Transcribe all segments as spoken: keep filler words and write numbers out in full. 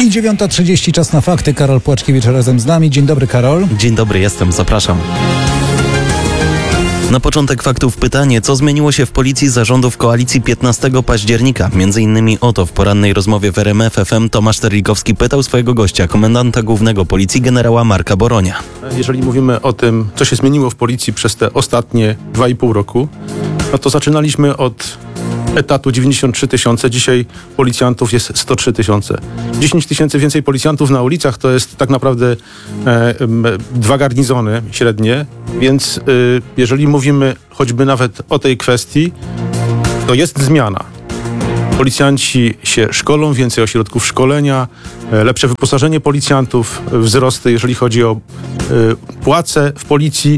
I dziewiąta trzydzieści, czas na fakty. Karol Płaczkiewicz razem z nami. Dzień dobry, Karol. Dzień dobry, jestem, zapraszam. Na początek faktów pytanie, co zmieniło się w policji zarządów koalicji piętnastego października? Między innymi o to w porannej rozmowie w R M F F M Tomasz Terlikowski pytał swojego gościa, komendanta głównego policji generała Marka Boronia. Jeżeli mówimy o tym, co się zmieniło w policji przez te ostatnie dwa i pół roku, no to zaczynaliśmy od etatu dziewięćdziesiąt trzy tysiące, dzisiaj policjantów jest sto trzy tysiące. dziesięć tysięcy więcej policjantów na ulicach to jest tak naprawdę e, e, dwa garnizony średnie, więc e, jeżeli mówimy choćby nawet o tej kwestii, to jest zmiana. Policjanci się szkolą, więcej ośrodków szkolenia, e, lepsze wyposażenie policjantów, wzrosty jeżeli chodzi o e, płace w policji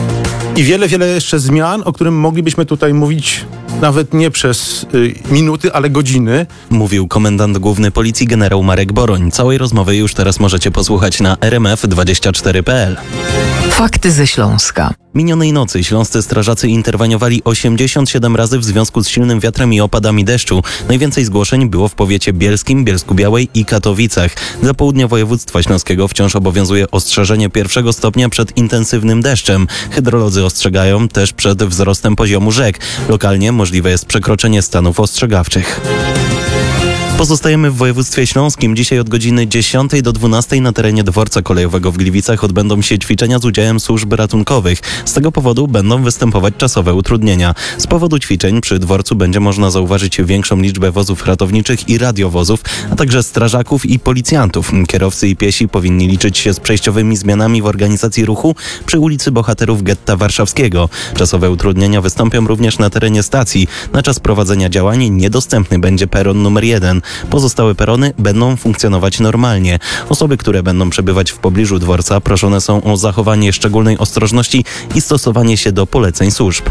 i wiele, wiele jeszcze zmian, o którym moglibyśmy tutaj mówić nawet nie przez y, minuty, ale godziny. Mówił komendant główny policji generał Marek Boroń. Całej rozmowy już teraz możecie posłuchać na r m f dwadzieścia cztery kropka p l. Fakty ze Śląska. Minionej nocy śląscy strażacy interweniowali osiemdziesiąt siedem razy w związku z silnym wiatrem i opadami deszczu. Najwięcej zgłoszeń było w powiecie bielskim, Bielsku-Białej i Katowicach. Dla południa województwa śląskiego wciąż obowiązuje ostrzeżenie pierwszego stopnia przed intensywnym deszczem. Hydrolodzy ostrzegają też przed wzrostem poziomu rzek. Lokalnie możliwe jest przekroczenie stanów ostrzegawczych. Pozostajemy w województwie śląskim. Dzisiaj od godziny dziesiątej do dwunastej na terenie dworca kolejowego w Gliwicach odbędą się ćwiczenia z udziałem służb ratunkowych. Z tego powodu będą występować czasowe utrudnienia. Z powodu ćwiczeń przy dworcu będzie można zauważyć większą liczbę wozów ratowniczych i radiowozów, a także strażaków i policjantów. Kierowcy i piesi powinni liczyć się z przejściowymi zmianami w organizacji ruchu przy ulicy Bohaterów Getta Warszawskiego. Czasowe utrudnienia wystąpią również na terenie stacji. Na czas prowadzenia działań niedostępny będzie peron numer jeden. Pozostałe perony będą funkcjonować normalnie. Osoby, które będą przebywać w pobliżu dworca, proszone są o zachowanie szczególnej ostrożności i stosowanie się do poleceń służb.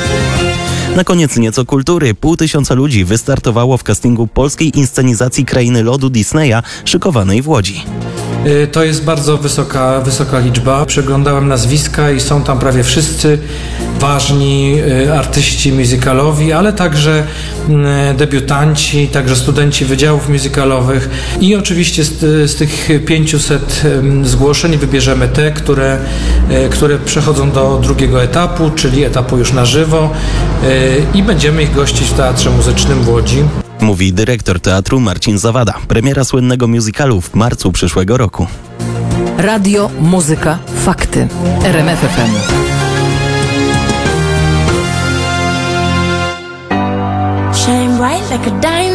Na koniec nieco kultury. Pół tysiąca ludzi wystartowało w castingu polskiej inscenizacji Krainy Lodu Disneya szykowanej w Łodzi. To jest bardzo wysoka, wysoka liczba. Przeglądałem nazwiska i są tam prawie wszyscy ważni artyści musicalowi, ale także debiutanci, także studenci wydziałów musicalowych i oczywiście z, z tych pięciuset zgłoszeń wybierzemy te, które, które przechodzą do drugiego etapu, czyli etapu już na żywo i będziemy ich gościć w Teatrze Muzycznym w Łodzi. Mówi dyrektor teatru Marcin Zawada. Premiera słynnego musicalu w marcu przyszłego roku. Radio, muzyka, fakty. R M F F M. Shine bright like a diamond.